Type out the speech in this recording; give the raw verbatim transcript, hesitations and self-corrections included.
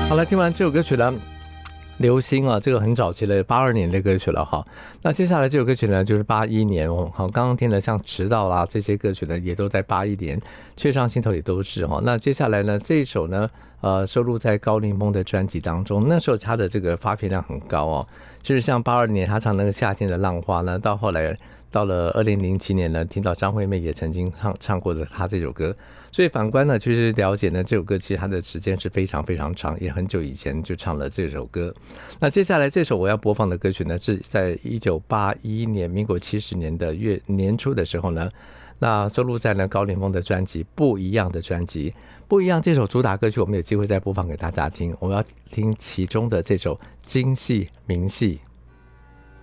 好了，听完这首歌曲呢，流星啊，这个很早期的八二年的歌曲了哈。那接下来这首歌曲呢，就是八一年哦。好，刚刚听的像迟到啦这些歌曲呢，也都在八一年，雀上心头也都是哈。那接下来呢，这一首呢，呃，收录在高凌风的专辑当中。那时候他的这个发片量很高哦，就是像八二年他唱那个夏天的浪花呢，到后来到了二零零七年呢，听到张惠妹也曾经唱唱过的他这首歌，所以反观呢，其实了解呢，这首歌其实它的时间是非常非常长，也很久以前就唱了这首歌。那接下来这首我要播放的歌曲呢，是在一九八一年，民国七十年的月年初的时候呢，那收录在呢高凌风的专辑《不一样的专辑》。不一样这首主打歌曲，我们有机会再播放给大家听。我们要听其中的这首《京戏名戏》。